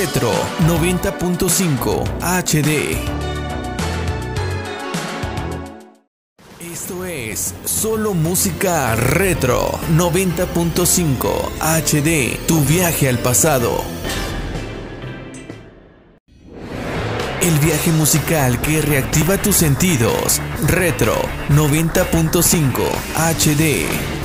Retro 90.5 HD. Esto es solo música retro 90.5 HD, tu viaje al pasado. El viaje musical que reactiva tus sentidos. Retro 90.5 HD.